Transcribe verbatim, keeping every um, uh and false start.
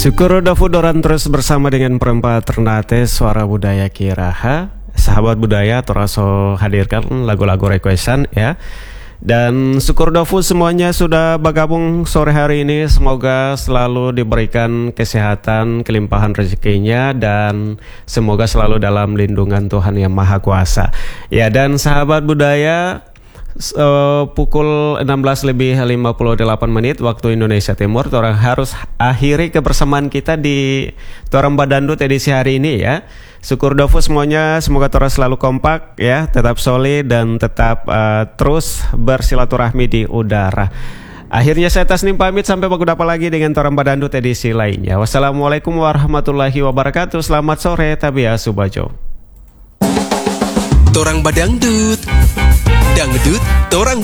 Syukur Dafu Doran terus bersama dengan perempat Ternate Suara Budaya Kiraha. Sahabat budaya Toraso hadirkan lagu-lagu requestan ya. Dan syukur Dafu semuanya sudah bergabung sore hari ini. Semoga selalu diberikan kesehatan, kelimpahan rezekinya, dan semoga selalu dalam lindungan Tuhan Yang Maha Kuasa. Ya, dan sahabat budaya, Uh, pukul enam belas lebih lima puluh delapan menit waktu Indonesia Timur, orang harus akhiri kebersamaan kita di Torang Badandut edisi hari ini ya. Syukur Dafu semuanya, semoga Torang selalu kompak ya, tetap solid dan tetap uh, terus bersilaturahmi di udara. Akhirnya saya Tasnim pamit, sampai berjumpa lagi dengan Torang Badandut edisi lainnya. Wassalamualaikum warahmatullahi wabarakatuh. Selamat sore, Tabia Subajo. Torang Badangdut, dangdut, torang